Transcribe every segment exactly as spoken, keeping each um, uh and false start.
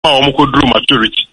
omo ko dru maturity.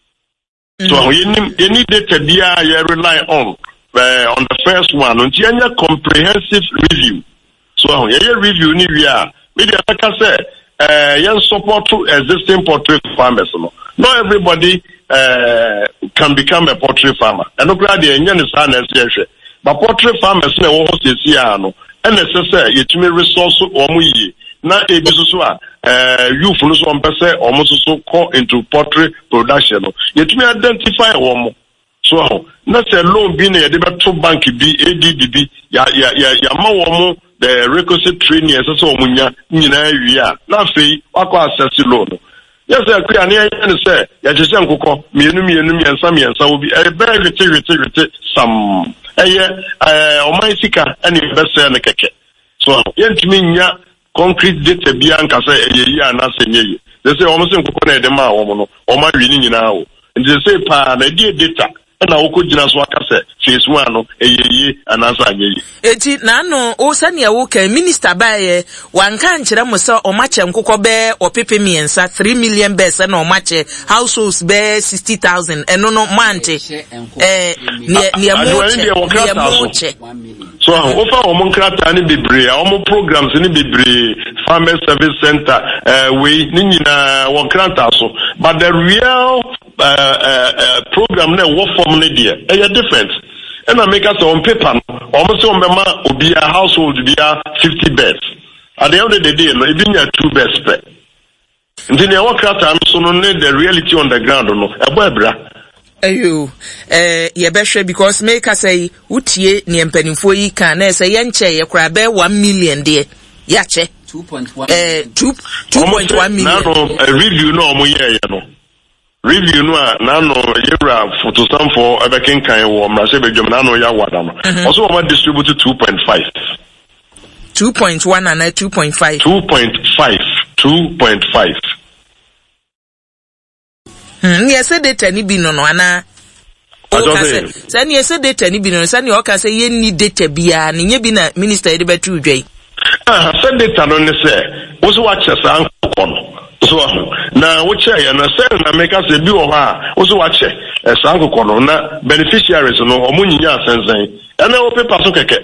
So you need you need data dia you rely on uh, on the first one until you have comprehensive review. So you review ni we are media like I said uh you support existing poultry farmers no. Not everybody uh can become a poultry farmer. And no glad the Indian is but poultry farmers na wo ho sesi ano and necessary yetumi resource omo yi na ebi so a eh youth no so mpese omo so call into poultry production no yetumi identify omo so na say loan bi na yede beto bank bi A D B bi ya ya ya ma omo the requisite training so so omo nya nyina wi a na fei akọ access loan yes sir kria na say ya jese nkokọ mienu mienu miensa miensa obi e be rete rete rete sam eye eh omaisika ani bese na keke so yentumi nya concrete data bia nka say eye yi anase nyeye they say omo se nkokọ na ede ma omo no omo wi ni nyina wo and they say pa na die data na woko gina so aka say phase one no eye yi anase anyeye eti na no o sane ya wo kan minister bae wanka nkyere mo se omache nkokọ be opepe miensa three million be se na omache households be sixty thousand eno no mante eh ne ne moche so ofa omo nkrata ni bebre omo programs ni bebre farmer service center eh we ni nyina wo nkrata so but the real uh, uh, uh, program na wo form ne dia eh different and I make us on paper almost on my obia household be fifty beds at the end of the day no even your two beds per then you work out and so no the reality on the ground no ebra ayo eh ye behwe because make us say utie ne mpanimfo yi kan na say yenche ye kura be one million de ya che two point one eh two point one million na no a review no omo ye no review no na no yera photo sample abekin kan wo mrase bedwom na no ya wada no also we distribute two point five two point one and two point five two point five two point five hmm yes data ni bi no no ana o ka say say ni yes data ni bi no say ni o ka say ye ni data bia ni nye bi na minister e de betu dwai ah say data no ne say wo so wa chesa anko no so na wo che ya na say na make us bi wo ha wo so wa che san kokoro na beneficiaries no omo nyinya asensen na wo paper so keke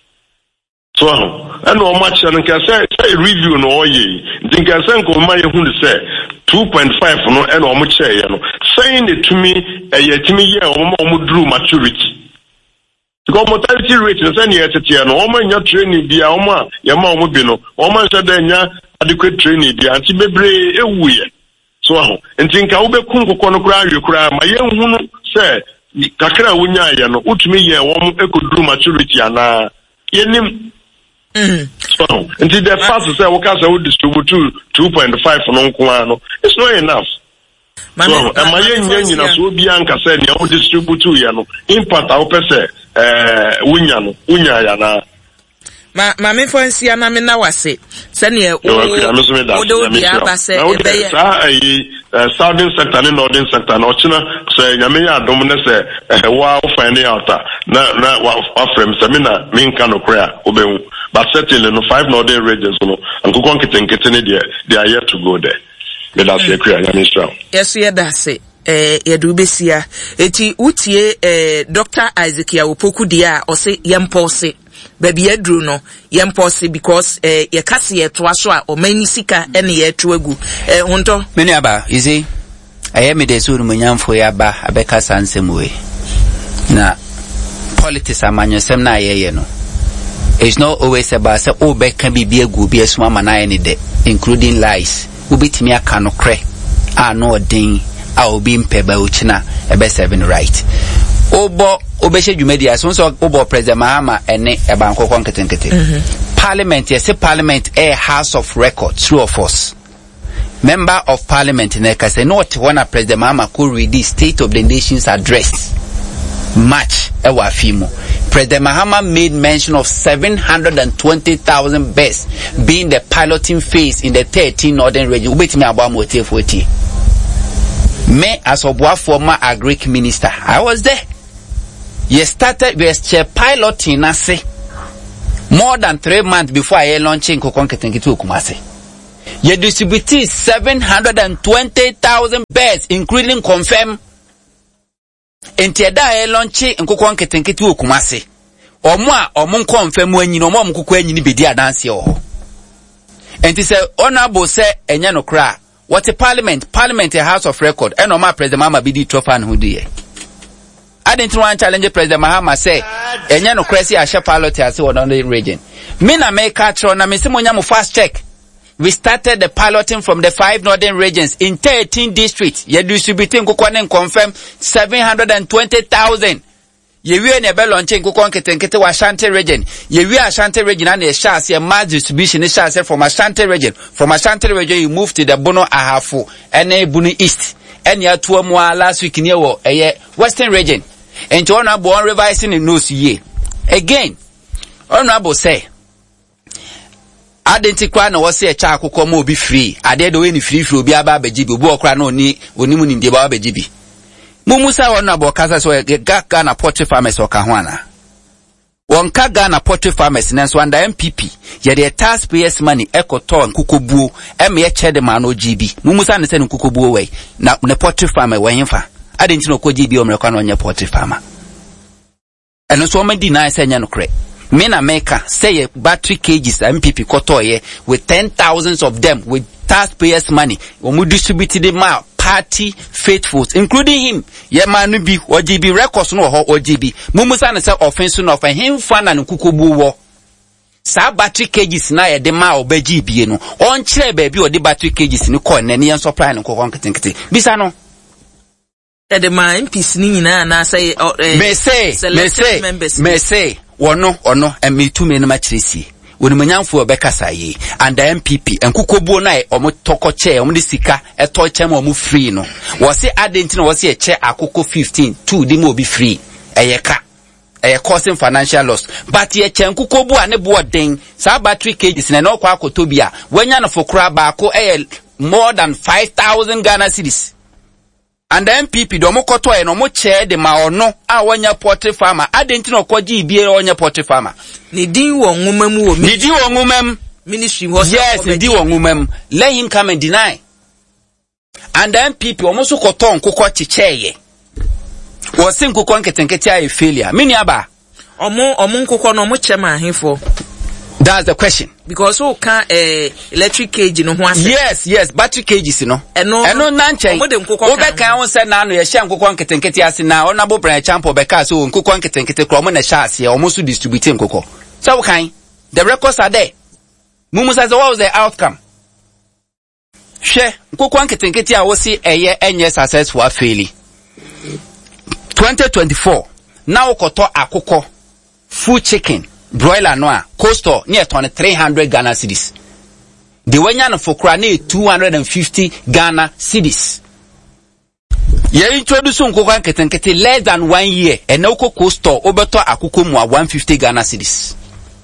so and o match na nka say say review no oye nka say nko ma ye hu say two point five no and o mo che ya no saying it to me e ye timi ye o mo mo dru maturity because mortality rate no say na tete no o ma nya training bia o ma ye ma o mo bi no o ma say da nya adequate training bia anti bebre ewuye so aho nti nka wo be kun kokọ no kura awe kura ma ye hunu say kakra wonya ye no utumi ye wo mo ekoduru maturity ana yenim mm so nti the fast say wo ka say wo distribute two point five no nko ano it's not enough so am I yen nyina so bia nka say ne wo distribute ye no impact a wo pese eh wonya no wonya ya na ma ma me fancy na me na wase se ne o do bia ba se e be ye sa ayi southern sector and northern sector na ochina say nyame ya adom ne se wa find out na na wa frame se me na me nka no kra obehu but certainly no five northern regions no nkokon kitenkete ne they they are yet to go there me da se kra nyame Israel yes ye da se eh yedu besia eti utie eh Doctor Isaac Opoku dia o se yempose baby edru no yempose because eh ye kase ye to aso a o mani sika ene ye to agu eh honto meni aba izi aye me de suru munyamfo ya ba abeka sansem we na politics amanyosem na ye no it's not always about say obeka bibia agu bi asuma manaye ne de including lies ubitimi aka no kre a no odin a obi mpeba uchina ebe seven right obo obeshe dwumadi so so obo President Mahama ene eba nkokon ketenkete parliament yes parliament a house of record true of us member of parliament ne ka say not when a President Mahama could read the state of the nation's address match ewa fimo President Mahama made mention of seven hundred twenty thousand beds being the piloting phase in the thirteen northern region ubetimi abo amote forty me as a former agric minister I was there. You started with a piloting ase more than three months before I launching kokon ketenkitu kumase. ye distribute seven hundred twenty thousand birds including confirm enti eda e launchi nkokon nketenkete okumase omo a omo confirm anyi no omo nkokon anyi ni bedi adanse ho enti se honorable se enya no kra what a parliament parliament a house of record and no ma president mama bidi trofa no die I didn't want to challenge President Mahama say enya no kra si ahye pilot ase wo no region me na make catch na me se monya mo fast check. We started the piloting from the five northern regions in thirteen districts. Ye distributing kukwane confirm seven hundred twenty thousand. Ye we ne be launching kukwan ketenkete wa Ashanti region. Ye we Ashanti region and a shas ye mass distribution is shas from Ashanti region. From Ashanti region you move to the Bono Ahafo and Bunu East. And ya two more last week near a Western region. And to honorable on revising in news ye. Again, honorable say Identify na wose echa akụkọ ma obi free ade do we ni free free obi aba abejibi obi okra na oni onimu ni ndeba abejibi mumusa wona abo kasa so ga na poultry farmers oka ho ana wonka ga na poultry farmers nanso under M P P ye the taxpayers money ekoto nkukobuo em ye che de ma na ojibi mumusa ne se nkukobuo we na ne poultry farmer we hemfa ade ntino okojibi o mrekwa na onye poultry farmer eno so ma deny se nya no kre me na meka say battery cages M P P kotoye with ten thousands of them with taxpayers money we distributed them out party faithfuls including him ye manu bi O G B records no ho O G B mumusa na say offense no for him fan and kukubu wo sa battery cages na ye de ma obaji bie no on kire ba bi o de battery cages ni ko na ne yan supply no ko konketenkete bisa no e de ma M Ps ni nyina na say me say me say me say wono ono emi tumi no machirisi woni manyanfo obekasa yi and M P P enkukobuo na omo tokoche omo de sika etoche ma omo free no wo se adenti no wo se eche akoko fifteen two di mo obi free eyeka eye causing financial loss but ye che enkukobuo ane bo den sa battery cages na no kwa akotobia wanya no fokura ba ko eye more than five thousand Ghana cedis. And the M P P do mo koto e no mo che de ma ono a wanya poultry farmer adenti no kwaji bie wanya poultry farmer ni din wo nwuma mu wo ni din wo nwuma ministry was yes ni din wo nwuma let him come and deny. And the M P P omo so koto nkokọ chicheye wo sin nkokọ nketenkete a failure mini aba omo omo nkokọ no mo che ma ahefo. That's the question. Because who can uh, electric cage no ho ase. Yes, yes, battery cages no. Eno eno nanchen. Obe kan won say na no ye hye nkokọ nketenkete ase na onabo brand champo be ka so nkokọ nketenkete kro mo na hye ase o mo so distribute nkokọ. So kan the records are there. Mumu says what was the outcome? Hye nkokọ nketenkete a wo si eye enye successful afeli. twenty twenty-four now koto akokọ full chicken broiler no a coastal near three hundred Ghana cedis. The wenya no fokra na two hundred fifty Ghana cedis. Ye introduce nkokwa nketenkete less than one year and na uko coastal obeto akoko mu a one hundred fifty Ghana cedis.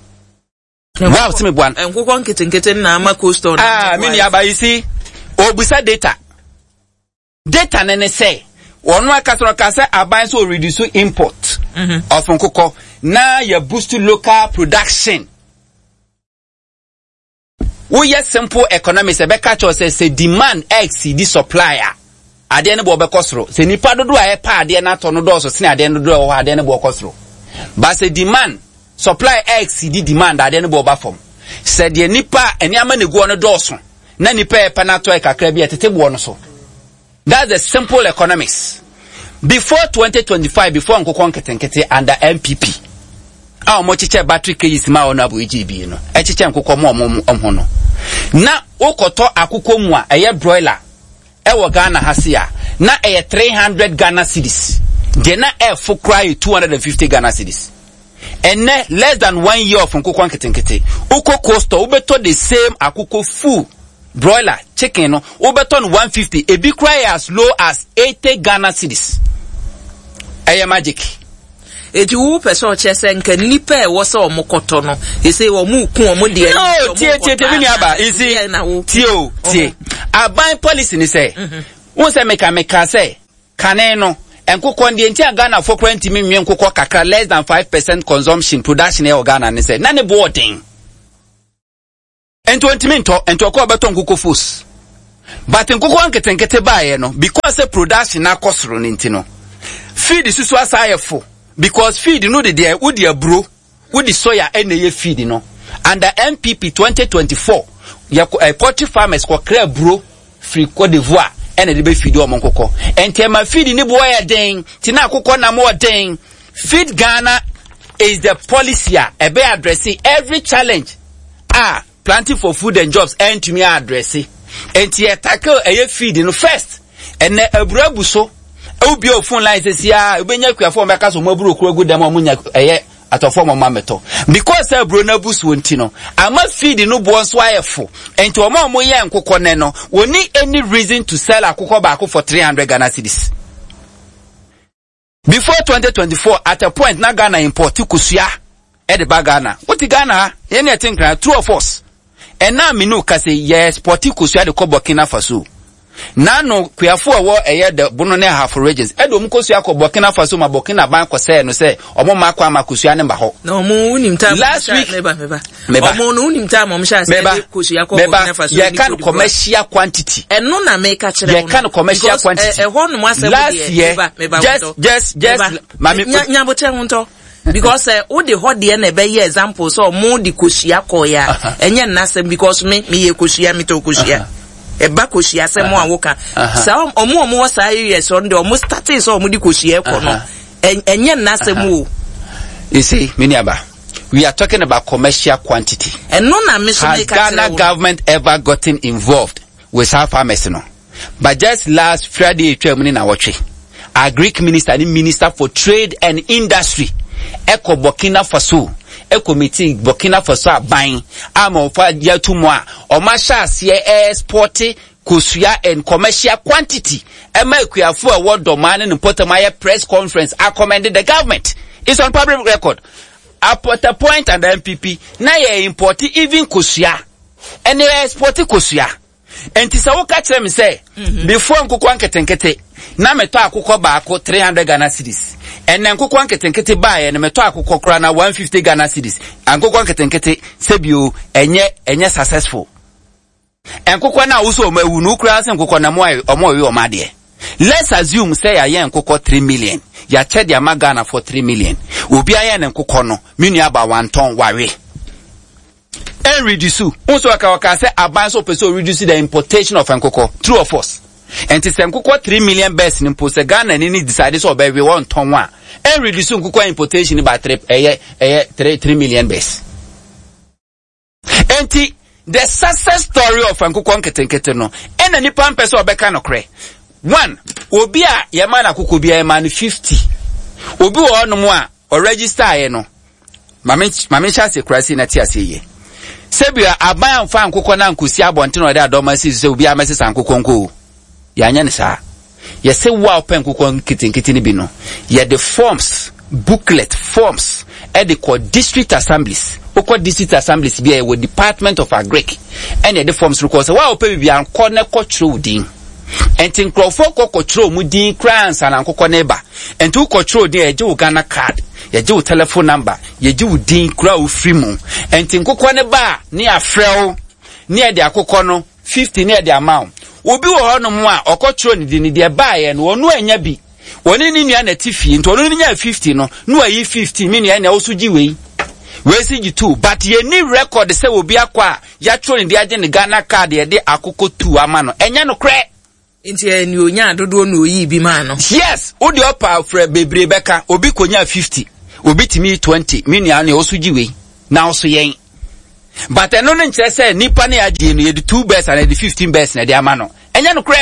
Wow, timi bwan. Nkokwa nketenkete na ama coastal. Ah, mini aba isi obusa data. Data nene say onu akasoro kase aban so reduce import mm-hmm. of nkokọ na ya boost local production. We yes simple economics e be catch us say demand exceed supplier ade ne bo be kosoro se nipa dodo a e pa ade na to no do so se ade no do ho ade ne bo kosoro but say demand supply exceed demand ade ne bo ba form se de nipa eni ama ne go no do so na nipa e pa na to e kakra bi etete bo no so. That's the simple economics. Before twenty twenty-five, before nkokọ nketenkete under M P P, ah mo chiche battery cages ma ona bu E G B no. E chiche nkokọ mo mo omho no. Na okoto akokọ mu a eye broiler e wo Ghana hasia na eye three hundred Ghana cedis. De na e fokra two hundred fifty Ghana cedis. And less than one year of nkokọ nketenkete. Uko cost ubeto the same akokọ full broiler chicken no ubeton one hundred fifty e be cry as low as eighty Ghana cedis. Aya magic eti wo person che se nka nipa e wo se omokoto no e se wo mu ku omo de no tie tie tie ni aba isi tie o tie aban policy ni say won se meka meka say kane no enkokọ ndi enti Ghana for twenty million enkokọ kakra less than five percent consumption production e Ghana ni say na ne boarding enti ontimi nto enti okọ beto nkuko foods but nkuko anketenkete baaye no because a production na kosoro nti no feed susu asayefo because feed no de there wo de bro wo de soya eneye feed no under M P P twenty twenty-four ya uh, poultry farmers ko kra bro free Cote d'Ivoire ene de be feed o monkoko enti ma feed ni bo ya den ti na akoko na mo den. Feed Ghana is the policy a be addressing every challenge ah planting for food and jobs and to me addressing enti e tackle e feed no first and aburabu so e bi o phone line say ya e benya kuafo meka so maburu okuragu dem omunya eye atofo mo mameto because aburo na busu wonti no ama feed no bo so ayefo enti o ma mo ye nkokọ ne no woni any reason to sell akokọ ba for three hundred Ghana cedis. Before twenty twenty-four, at a point, na Ghana import kusua e de ba Ghana. What Ghana? Ye ne think na true of us. And now me no kase yes, port kusua de ko Burkina Faso. Na no kuafo wo eye de bono ne half regions. E do mu kusua ko Burkina Faso ma Burkina ban ko say no say omo ma kwa ma kusua ne ba ho. No mo unim time. Last week meba meba. Omo no unim time mo sha say kusua ko Burkina Faso. Ye can commercial quantity. E no na make a kire. Ye can commercial quantity. E ho no mo asem last year just just just mami nyabote hunto because uh, all the hot the na be example so mo di kusua ko ya enye nnasem because me me ye kusua me to kusua e ba kusua se mo awoka sa omo omo sa years on the omo start so omo di kusua ko no enye nnasem o. You see miniaba we are talking about commercial quantity and no na me so make Ghana government ever gotten involved with our farmers no but just last Friday twelve na watch our Greek minister and minister for trade and industry Eko Burkina Faso Eko meeting Burkina Faso aban ama ofa yatumo a o ma sha se export kusua and commercial quantity ema ekuafo a wodo man no potamaye press conference I commended the government. It's on public record up at a point and the M P P na ye import even kusua and export kusua enti sa wo ka kire me say before nkoko anketenkete na meto akoko baako three hundred Ghana cedis and nkoko anketenkete baaye na meto akoko kra na one fifty Ghana cedis nkoko anketenkete sebio enye enye successful nkoko na wo so mawu no kra se nkoko na mo omo we o made. Let's assume say aye nkoko three million ya che dia magana for three million obi aye na nkoko no menu aba one ton wawe and reduce also waka waka say advance of person reduce the importation of nkoko true of us and it's nkoko three million best in post Ghana ni decide so be we one ton one and reduce nkoko importation by three eh eh three three million best and the success story of nkoko nketenkete no and any pan person obeka no kre one obi a ye man akoko bi e man fifty obi wo no mo a o register ye no mame mame cha se krasi na ti aseye sebia aban fa nkoko na nkosi abonte no de adoma si se obi amese sankoko nko ya nya ne sa ye se wa open nkoko nkitinkiti ni bi no ye the forms booklet forms e de ko district assemblies oko district assemblies bi e wo department of agric and the forms record say wa open bi an ko ne ko tro din enti nkrofo ko ko tro mu din crans an nkoko ne ba enti ko tro din e je wo Ghana card ye je wo telephone number ye je wo din kura wo free mu enti nkoko ne ba ni afrɛw ni e de akoko no fifty ni e de amount obi wo ho no mu a okotro ni din de ba ye no onu anya bi woni ni nua na tifi enti onu ni nya fifty no no ayi fifty mi ni na osugi wei we see you too but ye ni record say obi akwa ya tro ni de age ni Ghana card ye de akoko two ama no enya no kre inti eni onya dodo no yi bi ma no yes o de opa frɛ bebre beka obi konya fifty obi timi twenty mi ni ana osugi wei na oso yen but eno no nkyerɛ sɛ nipa ne age no ye de two best and the fifteen best na de ama no enya no kre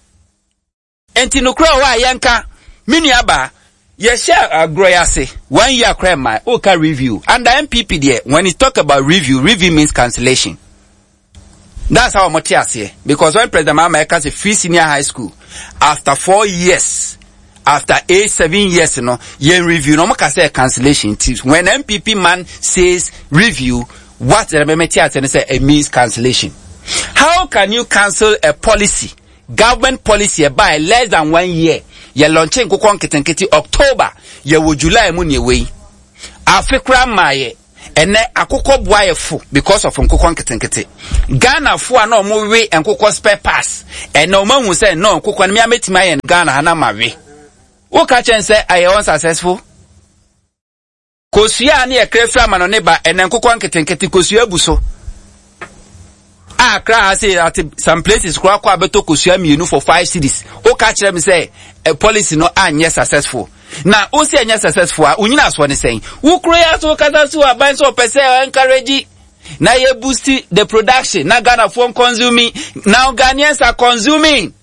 enti no kre wa yenka mi ni aba ye share agroyase one year kre my oka review and the M P P there when he talk about review review means cancellation. That's how much I say. Because when President Mahama say free senior high school, after four years, after eight, seven years, you know, you review, no more say cancellation. When M P P man says review, what the M T S say it means cancellation. How can you cancel a policy, government policy by less than one year? You launching kukon kitenkiti October, you will July mun ye way. Africa maye. ene akokɔ boaye fo because of nkokɔ nketenkete Ghana fo a no mo we nkokɔ spare pass ene o mahu say no nkokɔ no me ametima aye Ghana hana mawe wo ka chen say aye unsuccessful kosua na ye krefra ma no ne ba ene nkokɔ nketenkete kosua buso Accra say at some places kwa kwa beto kosua mienu for five cities wo ka kire me say a policy no anye successful na o say anye successful a unyina so ne say wo kroya so kasa so aban so pese encourage na ye boost the production na Ghana for consuming now Ghanaians are consuming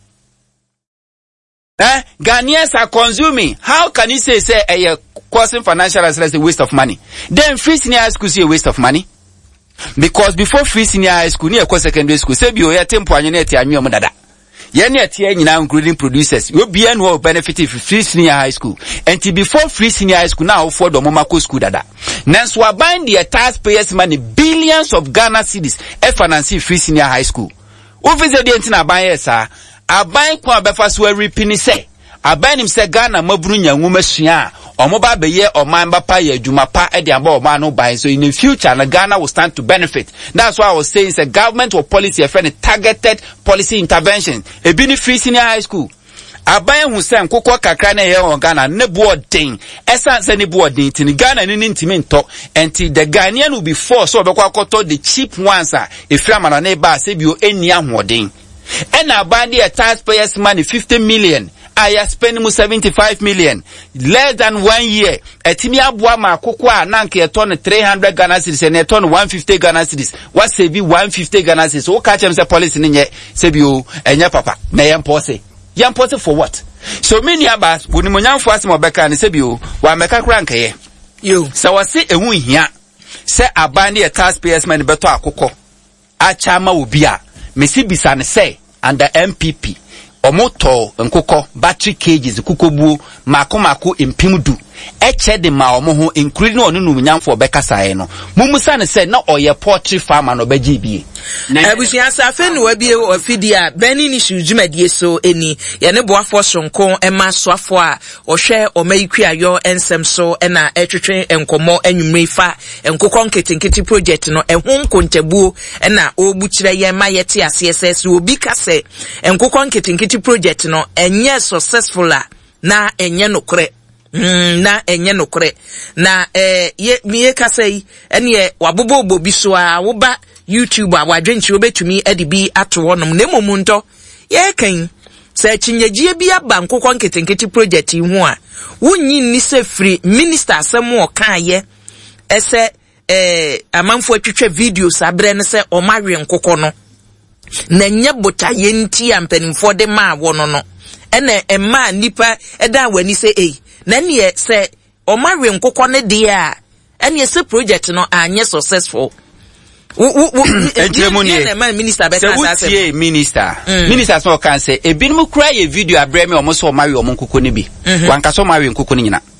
eh Ghanaians are consuming how can you say say a causing financial assistance a waste of money then free senior high school is a waste of money because before free senior high school near secondary school say bi o ya tempo anyo na eti anyo mo dada ye na eti nyina including producers we be an will benefit if free senior high school and before free senior high school now for the momako school dada nanso aban the taxpayers money billions of Ghana cedis e finance free senior high school o visit the entina aban yesa aban kwa befa so repini say aban nim say Ghana maburu nyanwuma sua omoba beye oman bapa ye adwuma pa e de aba oman no ban so in the future na Ghana will stand to benefit. That's why I was saying it's a government or policy a friend targeted policy intervention e bi ni free senior high school aban hu say nkokɔ kakra na ye on Ghana ne boarding esan say ne boarding tin Ghana ni ntimi nto enti the Ghanaian will be forced so obekɔ akoto the cheap ones a efra mana na ba say bi o eni ahoden and aban the taxpayers money fifty million I are spending seventy-five million less than one year. Etimi abua ma akoko a na nke eto three hundred Ghana cedis and eto one hundred fifty Ghana cedis. What say be one hundred fifty Ghana cedis? So catch them say policy ni nye say bi o enya papa na yem pose. Yem pose for what? So many abas woni monyanfo asem obeka ni say bi o wa meka kra nkeye. Yo so we say ehu hia say aban the taxpayers money beto akoko. Acha ma obi a mesi bisa ne say under M P P omoto nkoko battery cages kukobuo mako mako impimdu eche de ma omo ho including onu numnyamfo bekasae no mumusa ne se na oye poultry farmer no bagibie abusia safe no wabie ofidi a bani ni shujumedie so eni ye ne boafo sonko ema soafo a ohwe omayikuayo ensem so na etwetwe enkomo anwumre fa enkoko nketenketi project no ehun kontabuo na obukyire ye ma yete asess obi kase enkoko nketenketi project no enye successful a na enye nokre Mm, na enye nokre na eh ye miye kasai ene wabobo obobi so a wo ba YouTube a wadwenchi obetumi edibi ato wonom na momunto ye kan se chinyegie bi aba nkokɔ nketenketi project hu a wunyi ni se free minister asem o kan ye ese eh amanfo atwetwe videos abre ne se o mawe nkokɔ no na nye bota ye nti ampanimfo de ma wono no ene emma nipa eda wani se eh na ne se o mawe nkokɔ ne de a ene se project no anye successful Ejemuni minister be kan say minister minister so kan say ebinum kura ye video abreme omo so mawe omo nkokɔ ne bi wanka so mawe nkokɔ ne nyina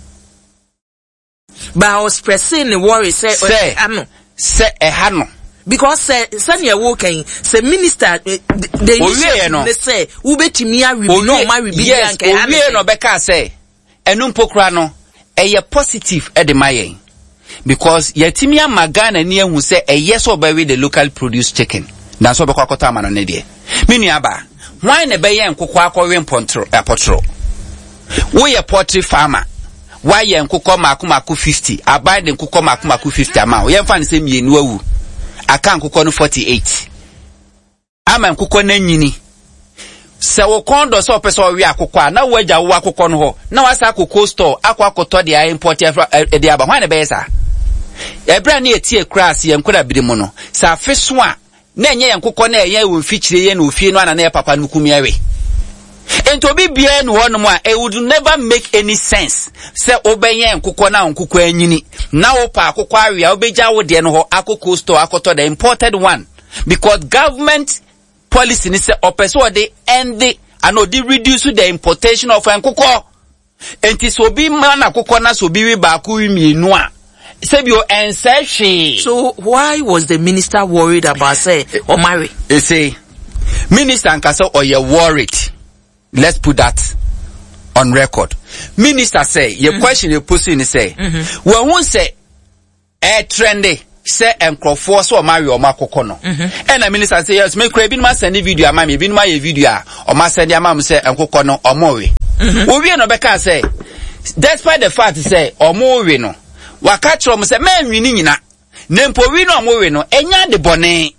ba was pressing the worry say ano say eha no because say sanya wo kan say minister they say wo betimi awi no mawe bi kan kan owie no be ka say enu mpokura no eye positive e de mayen because yetimi amagana ni ehu say eye so be the local produce chicken na so be kwa kota ama no ne de menu aba why na be ye nkokɔ akɔwe mpontro apotro wo ye poultry farmer why ye nkokɔ mako mako fifty abai de nkokɔ mako mako fifty ama wo ye mfa ne se mienu awu aka nkokɔ no forty-eight ama nkokɔ na nyini se wo kondo so pese o wi akokɔ na wo agya wo akokɔ no ho na wasa akokɔ store akwa akotɔ de import e de aba hwan na be yesa ebra na etie crass ye nkoda bidimo no sa feso a na enye nkokɔ na enye wo mfikyire ye na ofie no ana na papa no kumiawe ento bi bia no hono mu a it would never make any sense se obenye nkokɔ na nkokɔ anyini na wo pa akokɔ awe a obegya wo de no ho akokɔ store akotɔ the imported one because government policy ni say opeso de end and odi reduce the importation of nkokɔ enti so bi man akokɔ na so bi wi ba ku wi mienu a say bi o enseshi. So why was the minister worried about say or marry? You say minister nkasa or you worried. Let's put that on record. Minister say your mm-hmm. question you put in say mm-hmm. well who say e trendy say enkrofo so ma we o makoko no e na minister say yes me kra bi no send video ama me bi no ma ye video a o ma send ama me say enkoko no o mo we wo wie no be ka say despite the fact say o mo we no waka kro mo say man wi ni nyina nempo wi no o mo we no enya de bone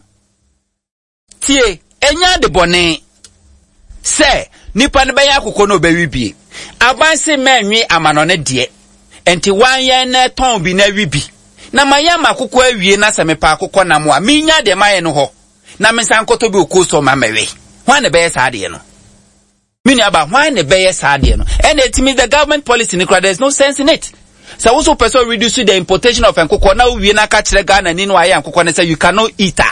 tie enya de bone say nipa ne be ya akoko no be wi bi aban say man wi amano ne de enti wan ye na ton bi na wi bi na mayama akoko awie na semepa akoko na mo a minya de maye no ho na mensan koto bi okoso ma mewe hwan ne be sa de no mini aba hwan ne be sa de no and it means the government policy in Accra, there's no sense in it. So also person reduce the importation of nkoko na wie na ka kire Ghana ni no aye nkoko ne say you cannot eat her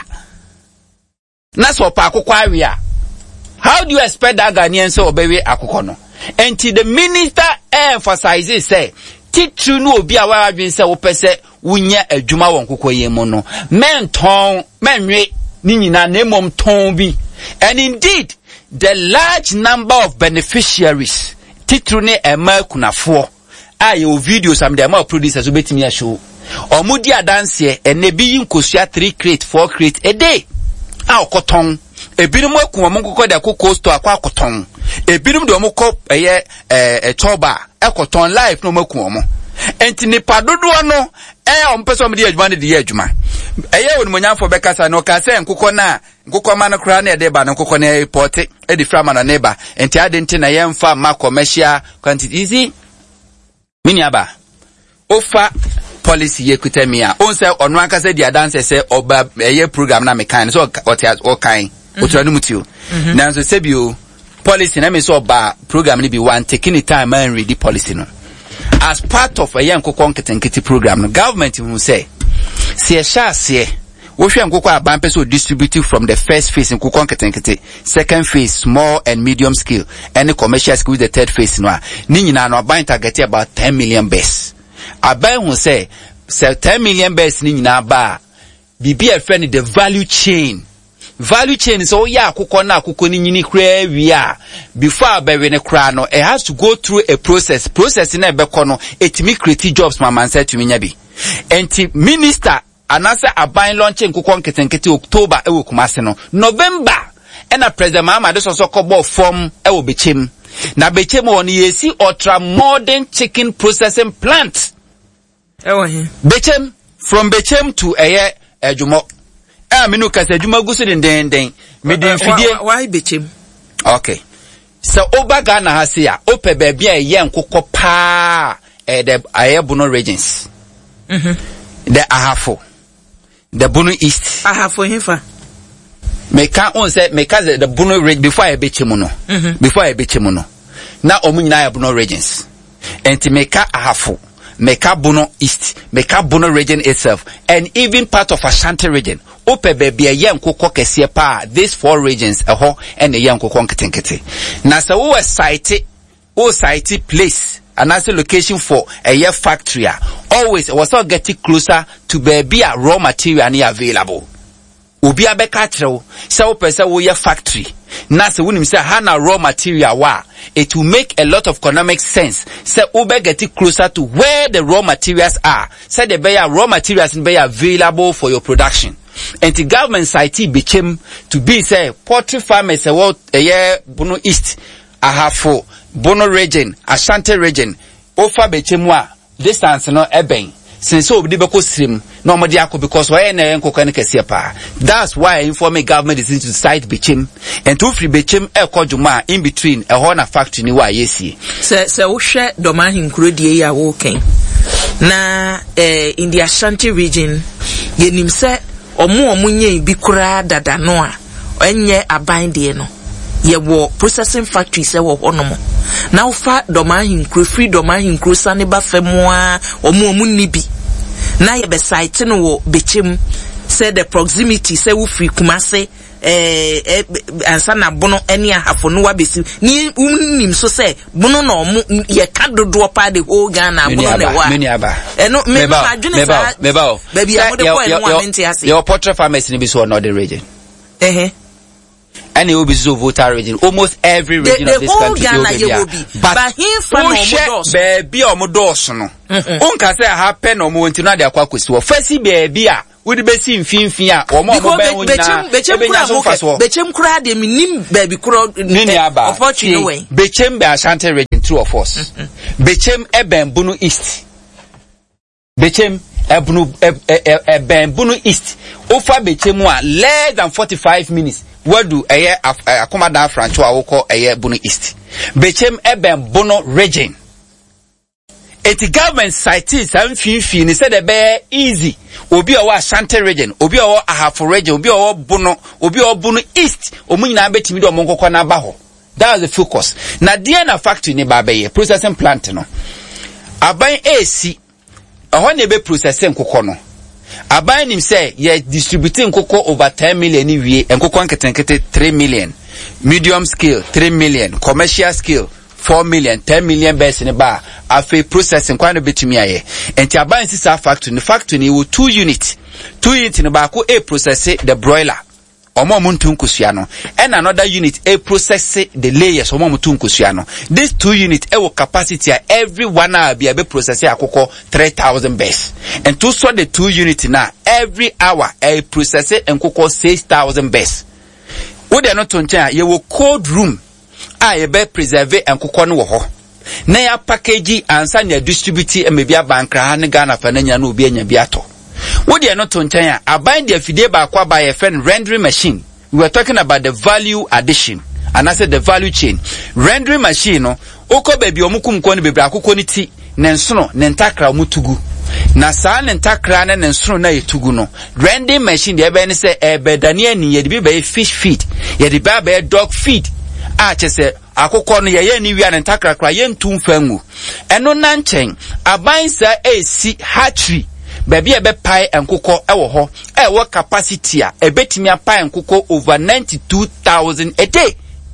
na so pa akoko awie. How do you expect that Ghanaian say obewe akoko no? And the minister emphasizes say titru no obi a wa adwen say wo pese wunya adwuma won kokko yemo no men ton menwe ni nyina na emom ton bi. And indeed the large number of beneficiaries titru ne ema kunafo aye o videos am dem producers obetimi a show omudi adanse ene bi yinkosua three crate four crate a day a okoton ebirum akun mo kokko da kokko store akwa akoton ebirum de mo kop eye eh toba ekoton life no makun mo enti nipa dodo no eh o mpese o me de adwuma ne de adwuma eye wonu monyamfo bekasa no ka se nkokko na nkokko ma no kra na de ba no nkokko na report e di frama na neighbor enti ade nti na yemfa ma commercial quantity easy mini aba ofa policy ye kutemia on se onu aka se dia dance se oba eye program na mekan so o kan oturanu mutio na so se bio policy na me so oba program ni bi one taking the time and read the policy no as part of a young nkoko program no government will say se sha se wo hwe nkoko aban person distribute from the first phase nkoko nketenkete second phase small and medium scale and commercial scale with the third phase no ni nyina no aban target about ten million base aban hu say say ten million base ni nyina ba bibi a friend the value chain value chain so ya akoko na akoko ni nyini kra wi a before abawe ne kra no it has to go through a process process na ebeko no etimi create jobs mama say to nya bi enti minister anasa aban launch nkoko nketenkete October e wokumase no November ena president mama de so so kobo form e wo bechem na bechem won yesi ultra modern chicken processing plant e wo he bechem from bechem to eye adwumo ah minu kasa adwuma gusu den den den me den fidie why bechem okay so oba Ghana ha se ya ope ba bia ye nkoko pa e de ayebuno regions mhm the ahafo the Bono East ahafo hifa me can on say me ka the Bono region before I bechem no mm-hmm. before I bechem no na omu nyina ya Bono regions enti me ka ahafo Meka Bono East, Meka Bono region itself, and even part of Ashanti region. Ope baby a young koko kesie pa, these four regions, a ho, and a young koko nketenkete. Na sa wo site, wo site place, another location for a year factory. Always was all getting closer to baby a raw material ni available. Ubi abeka treo, sa wo pesa wo year factory. Na se wunim say hana raw material wa, it will make a lot of economic sense. Say ube get it closer to where the raw materials are. Say the be raw materials be available for your production. And the government site became to be say poultry farmers say what a year Bono East, Ahafo, Bono region, Ashanti region, Ofa Bechemwa, distance no eben. Since so the beko stream no mo dia because why na nkoko ne kese pa. That's why informal government is into site bechem and to free bechem e kodwuma in between a ho na factory ni wa yesi se se wo hwe doma hinkro die ya wo ken na eh in the Ashanti region yenim se omo omo nye bi kura dada no a enye aban de no ye wo processing factory se wo honomo na ufa doma hinkro free doma hinkro sane ba famua omo omo nibi na ye be site no wo bechem say the proximity say wo free Kumase eh ansa na Bono eni ahafo no wa besi ni unim so say Bono no omo ye ka dodo pa the whole Ghana Bono ne wa many aba eh no me ma adwene sa meba baby amode ko enu amenti ase your poultry farmers ni bi so no the region eh and it will be so voter region. Almost every region the, of this the country Ghana will be. But, but he found baby or modos no. Unka say happen or mo ntina de akwa kwesi wo. First baby a we be see mfimfin a wo mo mo ben wona. Bechem kura de minim baby kura opportunity way. Bechem be Ashanti region true of us. Bechem eben bunu east. Bechem ebunu eben bunu east. Ofa bechem a less than forty-five minutes. What do eye akomada francho a wo call eye bunu east. Bechem eben bunu region. Eti government cities am finfin ni said be easy. Obi owo Ashanti region, obi owo Ahafo region, obi owo Bono, obi owo Bono east. Omu nyina betimi do monkokọ na ba ho. That was the focus. Na dia na factory ni ba be processing plant no. Aban A C Aho na be processing nkokọ no. Aban nim say ye distributing nkokọ over ten million ni wie, nkokọ nketenkete three million. Medium scale three million, commercial scale four million, ten million base in a bar. Afe processing kwano betumi aye. Enti aban sisa factory, the factory ni wo two units. Two units in ba ko a process the broiler. Omo muntu nkusua no. And another unit a process the layers omo muntu nkusua no. This two units e wo capacity every one hour be be process akoko three thousand base. And to so the two units na every hour a process enkoko six thousand base. Wo de no to nchen ye wo cold room a ye be preserve enkoko no wo ho. Na ya package ansa na distribute e mebia bankra ha ne Ghana fa na nya na obi anya bi ato. Wo de no to nchen a aban de afide ba kwa ba ye fen rendering machine. We were talking about the value addition and I said the value chain. Rendering machine no oko baby omukum ko ne bebre akoko ni ti ne nsono ne ntakra omutugu. Na saa ne ntakra ne ne nsono na yetugu no. Rendering machine de be ne se e be dane ani ye de bi be fish feed, ye de ba be dog feed. A chese akoko no ye ni wia ne ntakra kra ye ntum fangu. Eno na nchen aban sa e si hatchery. Baby ebe pai enkoko ewo ho ewo capacity a ebetimi apai enkoko over ninety-two thousand a day.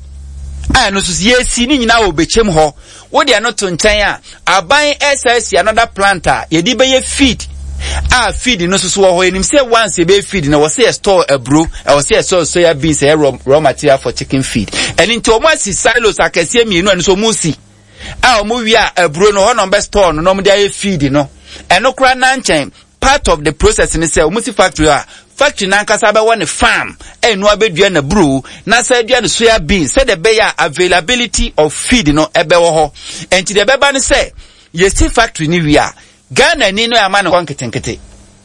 Ah no so ye si ni nyina obechem ho wo de no to nten a aban S S C another planter ye di be ye feed ah feed no so so ho enim say once e be feed na wo say store abro e wo say store soya beans e raw, raw material for chicken feed and into mo si silos akese mienu anu so mu si ah mo wi a abro no ho no be store no no mo dey feed no eno kra na nchen part of the process in say omusi factory a factory na nkasa be won farm enu abedua na bro na say dua no soya beans say the be availability of feed no ebe wo ho enti the beba no say yesi factory ni wi a Ghana ni no ama no konketenkete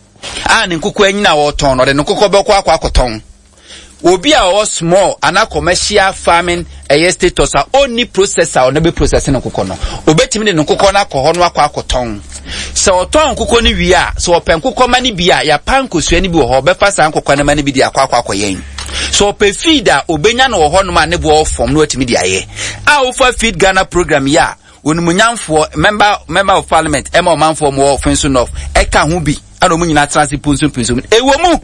a ne nkoko anyina wo ton no de nkoko be kwa akwa koton obi a o small ana commercial farming a status a only processor o na be processing nkoko no obetimi de nkoko na akọ ho no akwa akoton se oton nkoko ni wi a se open nkoko mani bia ya pankosua ni bi wo ho be fa san nkoko na mani bi di akwa akwa akoyen so pe feed a obenya no ho no ma ne bo form no atimi di aye a wo fa feed Ghana program ya onumunyamfo member member of parliament ema omanfo mo offense of eka ho bi ana omu nyina transit punso punso ewo mu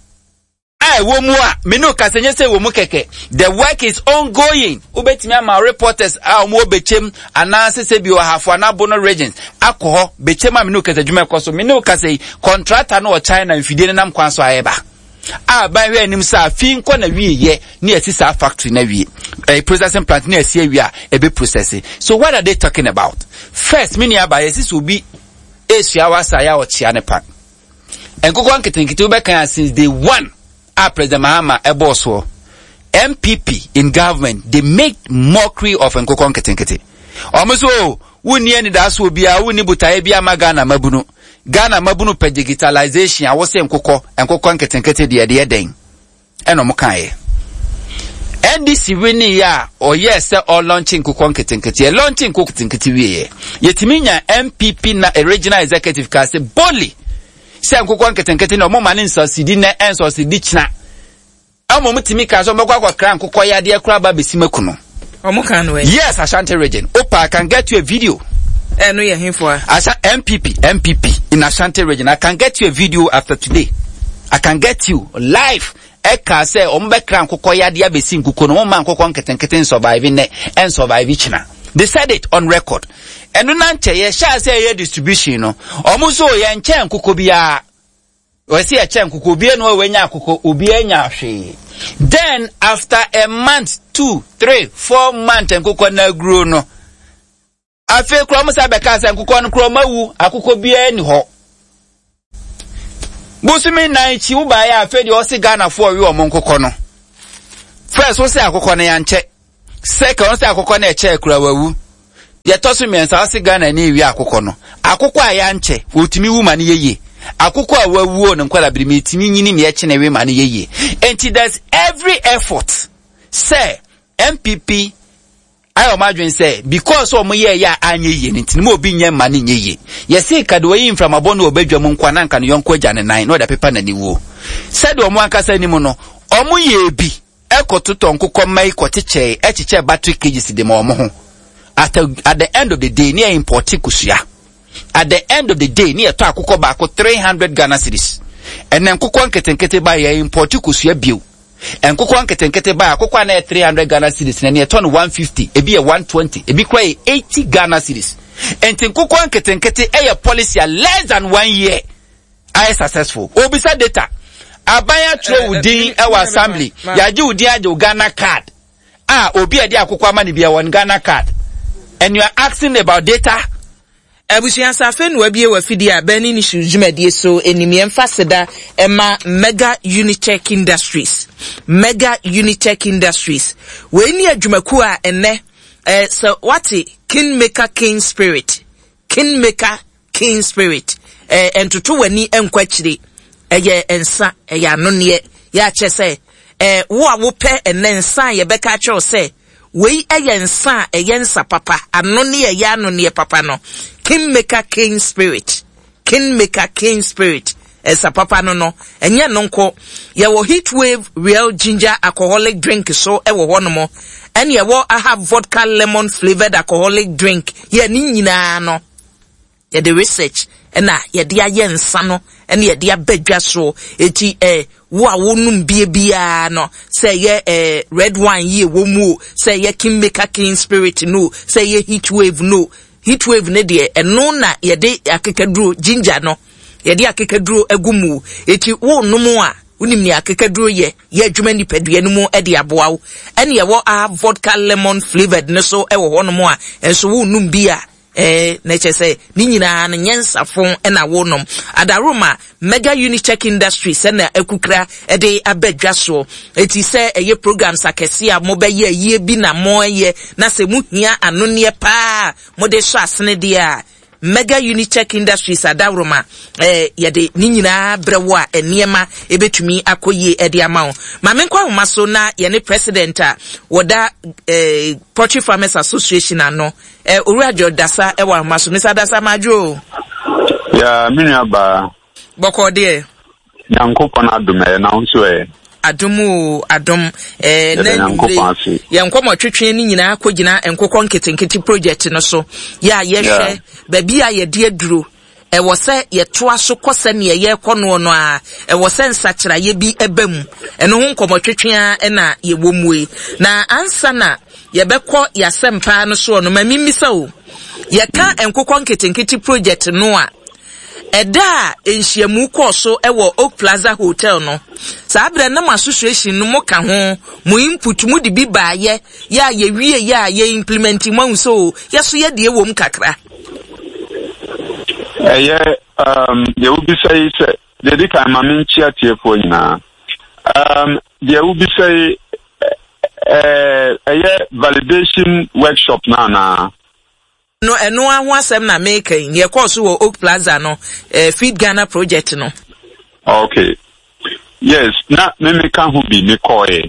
ai wo mu a me no kasenye se wo mu keke the work is ongoing ubetimi ama reporters a omu obechem ananse se bi o hafo ana Bono regions akọ bechem a me no kase dwuma ekoso me no kase contractor no China mfidie nam kwanso ayeba ah ba hwe anim sa fi nko na wie ye na asisa factory na wie a processing plant na asia wie a e be processing. So what are they talking about? First mini aba yesis obi esua wasa ya o chia ne pa enkoko nketenkete be kan since day one a President Mahama eboso M P P in government they make mockery of enkoko nketenkete omuso wuni eni da so obi a wuni butaye bia magana mabunu Ghana mabunu pe digitalization a wo se nkoko nkoko nketenkete de de den eno mo kan ye N D C wini ya o yes o launching nkoko nketenkete launching nkoko nketenkete wie yetimi nya M P P na regional executive ka se boli se nkoko nketenkete no mo mane nsosidi na ensosidi china amo mutimi ka so mbekwa kwa kra nkoko ya de kra ba besimakuno omo kan we yes Ashanti region opa I can get you a video. Eh, no, you're here for as M P P, M P P in Ashanti region. I can get you a video after today. I can get you live. Eka say, Ombekra nkoko ya dia besi nkuko no man nkoko nketenkete survive ne and survive china. They said it on record. And no nanche ye sha say ye distribution no. Omuso ye nche nkoko bia. We say ye nche nkoko bia no we nya nkoko obi anya hwe. Then after a month, two, three, four months enkoko na grow no. Afi kro mo sa be ka se enkoko no kro mawu akoko bia ni ho. Busumi nan chi u ba ya afi de o se Ghana for we o mo enkoko no. First wo se akoko na ya nche. Second wo se akoko na e che kura wawu. Ye tosu mensa o se Ghana ni wi akoko no. Akoko aya nche, otimi wu ma ni yeye. Akoko a wawuo no nkwala biri metimi nyini ne eche na we ma ne yeye. Enti there's every effort say M P P ayo madwen say because o mo ye ya anye ye enti mo obi nya ma ne yeye. Ye say kado yi mfra mabo no obadwa mu nkwa na nka no yonko agya ne nine no da pepa na ni wo. Said o mo ankasa ni mu no o mo ye bi ekototo nkokọ mai koteche echiche battery cages de mo mo ho. At, at the end of the day near import kusua. At the end of the day, near to akoko bako three hundred Ghana cedis. And then kuko anketenkete ba ya import kusua bill. And kuko anketenkete ba akoko na three hundred Ghana cedis and near ton one fifty, ebi a one twenty, ebi kwa eighty Ghana cedis. And tin kuko anketenkete a policy less than one year. I successful. Obisa data. Abaya throw within our assembly. Yaji udi ajo Ghana card. Ah, obi adi akoko amani bia one Ghana card. And you are asking about data. Abusian safen wabie wafidi a bani ni shujumedie so enimie mfaseda ema Mega Unitech Industries. Mega Unitech Industries. We ni adwumaku a enne eh so wati Kingmaker King Spirit. Kingmaker King Spirit. Eh entutu wani enkwachiri. Eye ensa eye anonye ya chese eh wo a wo pe enne ensa ye beka cho se we ayensa ayensa papa anoni e ya anoni e papa no Kingmaker King Spirit Kingmaker King Spirit esa papa no no enye nonko ye wo Heat Wave Real Ginger alcoholic drink so e wo hono mo ene ye wo I have vodka lemon flavored alcoholic drink ye ni nyina no ye the research ena ye de ayensa no ene ye de abadwa so eti eh wo a wonum bie bia no say ye eh red wine ye wo mu say ye Kingmaker King Spirit no say ye Heat Wave no Heat Wave ne de eno na ye de akekaduro ginger no ye de akekaduro agumu eti wo num a unim ni akekaduro ye ye adwuma ni padua no mu e de aboawo ene ye wo a vodka lemon flavored ne so e wo hono mu a enso wo num bia eh neche say ni nyina na nyensa fon e na wonom adaroma Mega Unitech Industries na ekukra e de abadwa so eti say eye programs akese a mo be ye ye bi na mo ye na se mu hia anone pa mo de so asene de a Mega Unitech Industries adaroma eh ye de ni nyina brewo a eniema ebetumi akoye e de amawo ma me kwa homa so na ye ne president a woda eh Poultry Farmers Association ano eh Urajo Dasa e wa homa so Mister Dasa majo ya minya ba boko de Yankopon adume na nso e adumu adum eh na ya nkomo twetwe ni nyina akogina enkokon ketenketi project no so ya ye hwe ba bia ye de aduro e wo se ye toa so kose ne ye kono no a e wo se nsakira ye bi ebam eno ho nkomo twetwe a na ye womue na ansa na ye bekọ ya sempa no so no mamimisa o ye ka enkokon ketenketi project no a eda enhyiamu koso ewo Oak Plaza Hotel no sabre na association no mo ka ho mo input mu di bi baaye ya ye wie ya ye implement mo so yeso ye de ewom kakra eh um ye ubi say say de di kan ma me nchia tiefo nyina um ye ubi say eh eh validation workshop na na no eno aho asem na make ye course wo Oak Plaza no eh, Feed Ghana project no okay yes na me me kan hu bi me call e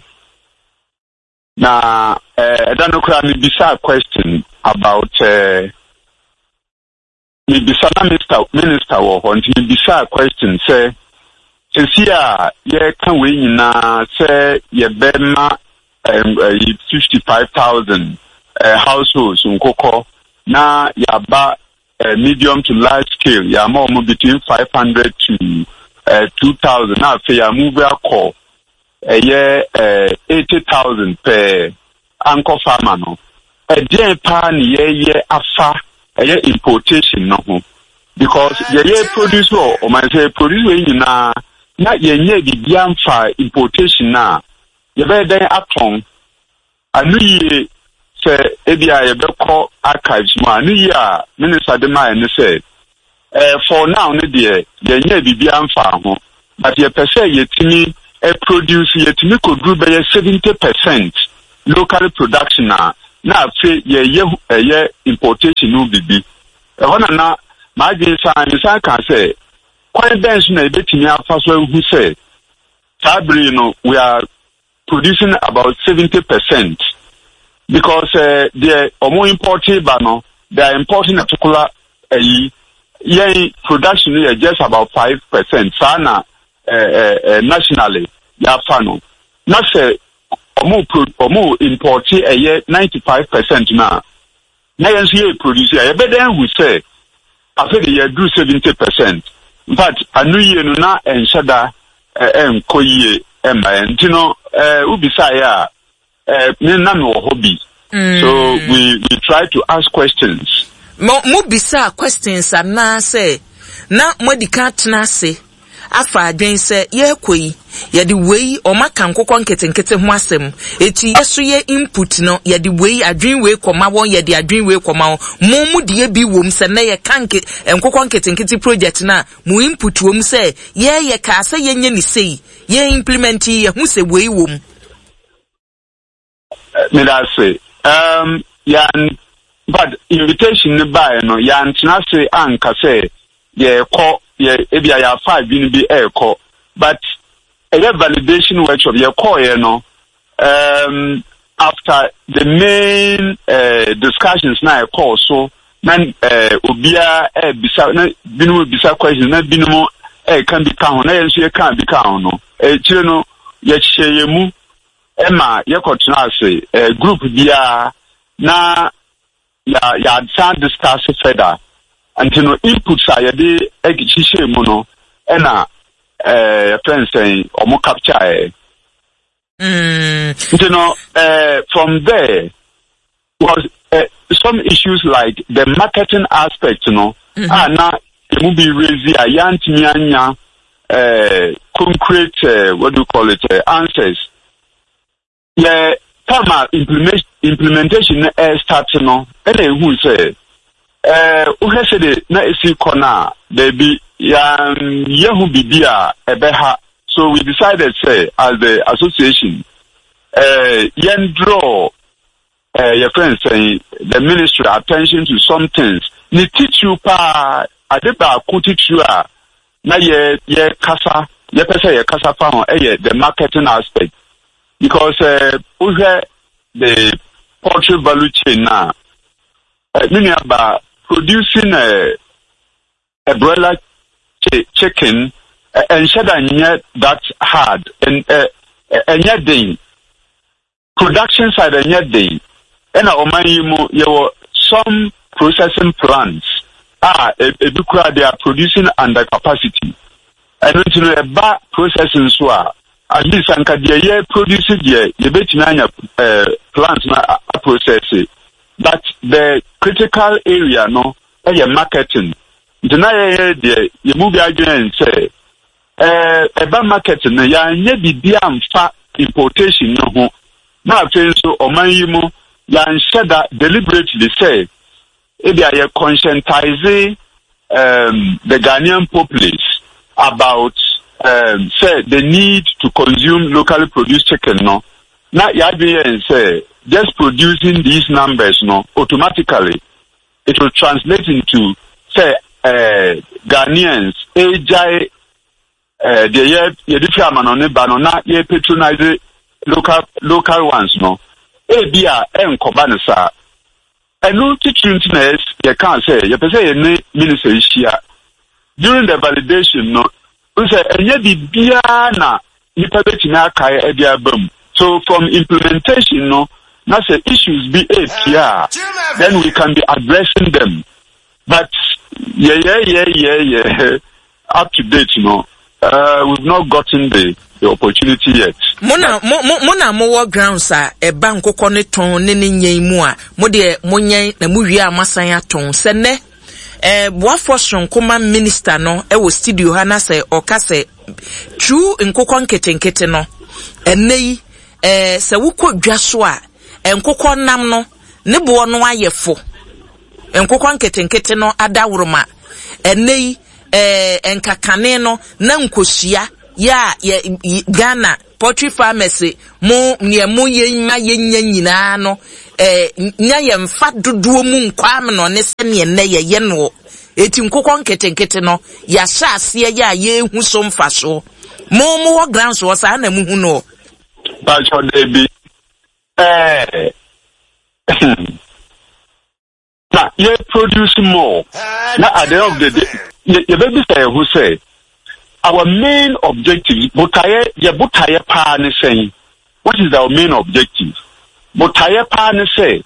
na eh da no kra me bisa question about eh me bisa na minister minister wo ho nti me bisa question say sesia ye kan we nyina say ye be ma um, uh, fifty-five thousand uh, households nkoko na yaba uh, medium to large scale ya mo between five hundred to uh, two thousand na fe ya move akọ eye uh, eighty thousand per anchor farmer no e dey pa ni ye ye afa eye importation no ho because ye ye produce o o man say produce we nyina na ye nye bibia mfa importation na ye be den aton anu ye se ebia ye be call archives ma anu ye a minister de ma ne say eh for now ne de ye nya bibia mfa ho but ye pese ye timi e produce ye timi ko group be seventy percent local production na na fe ye ye ye importation no bibi e hona na ma je sa ni sa kan say quite bench na betimi afa so hu say Fabri, you know, we are producing about seventy percent because uh, they are more imported, but no, they are importing a particular uh, yeah, production is just about five percent. Sana uh, uh, uh, nationally, yeah, fano. Not say omo pro omo imported a year ninety-five percent now. Now you see a producer, I bet then we say I think you do seventy percent. But I knew you know and shada. Em koye em and you know uh ubisa ya uh na no hobby. So we we try to ask questions. Mo mo bisa questions na say na modika tena se afa adwen se ye koyi ye de wei o maka nkokọ nketenkete ho asem eti yeso ye input no ye de wei adwen wei koma won ye de adwen wei koma won mo mu de bi wom se na ye kanke nkokọ nketenkete project na mo input wom se ye ye ka se ye nye ni sei ye implement ye hu se wei wom me da say um yan but invitation ne buy no yan tena say anka say ye ko ye ebia ya five bi bi e ko but a validation workshop ye call you know um after the main uh, discussions na e call so man uh, obia e bisa na binu bisa questions na binu e kan bi kan na ye so ye kan bi kan no e chire no ye cheye mu e ma ye ko tena ase uh, group bia na ya ya san discuss further until no inputs are de e chishe mu no e na uh friends saying or more capture mm. you know uh from there was uh, some issues like the marketing aspect you know mm-hmm. ah na it will be raised a yantinya uh concrete uh, what do you call it uh, answers yeah farmer implement implementation uh, start you know and then who say uh who said it na isi corner there be yeah, yehu bibia ebeha. So we decided, say, as the association, uh, yen draw, uh, your friends saying the ministry attention to some things. Ni teach you pa, adeba ku teach you a, na ye ye kasa, ye pesa ye kasa fa on, eh the marketing aspect, because uh, uhe the poultry value chain na, uh, meaning about producing a a broiler chicken and said yet that hard and uh, and yet the production side and yet the and you you some processing plants ah they are producing under capacity and you know about processing so at least and can ye produce it ye bet nanya plants na process it but the critical area no eh marketing deny the you move again say eh eba market na ya nye bibia mfa importation no ho na afen so oman yi mu ya nsheda deliberately say e bia ye conscientize um the Ghanaian populace about um say the need to consume locally produced chicken no na ya be say just producing these numbers no automatically it will translate into say Uh, Ghanaians, A J, uh, the year, the different man on the banana, ye patronize local, local ones, no. A B R and Kobanasa. And no teaching, you can't say, you can say, minister is here. During the validation, no, we say, and yet the Biana, you pay it boom. So from implementation, no, not the issues be A P R, then we can be addressing them. But yeah, yeah, yeah, yeah, yeah. Up to date, you know. Uh, we've not gotten the, the opportunity yet. Mona, mo, mo, mona, mo grounds are a bank of ton, nene nye mua, modie, monye, na muya masaya ton, sene. Eh, Boafosron Koma minister no, e wo studio hana se, or kase, true in kokon keten keten no, and nay. eh se wuko dwa so a enkokɔ nam no ne bo no ayefo enkokɔ nketenkete no adawroma enei eh enkakane no na nkosua ya Ghana poultry farmers mo niemu yema yenya nyina no eh nya yemfa dodoɔ mu nkwam no ne se ne ne ye no eti nkokɔ nketenkete no ya sha ase ya ye hu so mfa so mo mo wo grounds wo sa na mu hu no ba cho debi eh na you produce more na at the end of the day you baby say who say our main objective botaye ye botaye pa ne say what is our main objective botaye pa ne say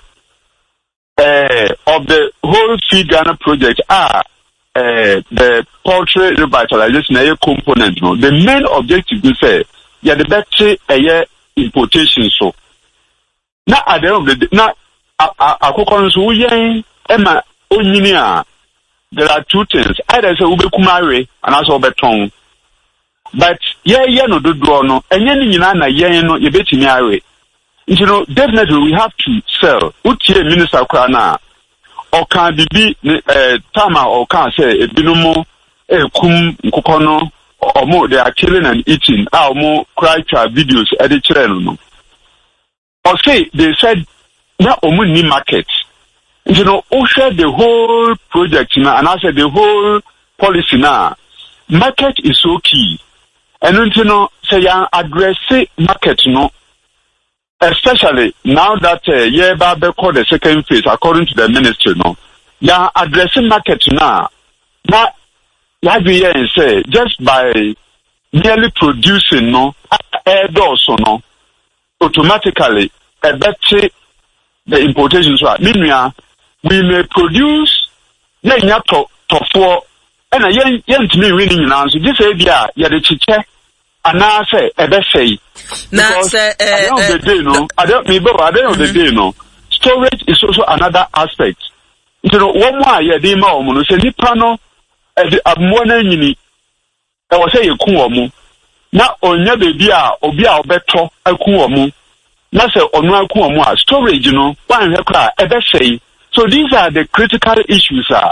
uh, of the whole Feed Ghana project are uh, the poultry revitalization a component no the main objective is say yeah the better a importation so na at the end of the day na akoko so yen ema onyini a there are two things either say ubekumare and also obeton but yeah yeah no do no enye ni nyina na yen no ye betimi awe you know definitely we have to sell utie minister kwa na o kan bibi eh tama o kan say ebinumo ekum nkokɔ no omo they are killing and eating ah omo cry chat videos e dey kire no okay they said na omo ni market you know o share the whole project na and I said the whole policy na market is so key and you know say ya address market no especially now that uh, yeah ba call the second phase according to the ministry no ya addressing market now na ya be here and say just by merely producing no air doors no automatically a better the importation so meanwhile we may produce na nya to to for and yen yen to me winning now so this area ya the chiche ana say e be say na say at the end of the day no I don't me but at the end of the day no storage is also another aspect you know one more ya dey ma omo no say nipa no e dey ammo na nyini e wo say yekun omo na onya bebi a obi a obeto akun omo na say onu akun omo a storage no wan hwe kra e be say so these are the critical issues are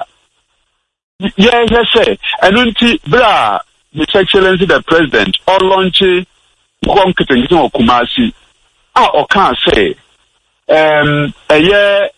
yeah yes say enunti bra His Excellency the President or launch one kitchen or Kumasi ah or can't say um a year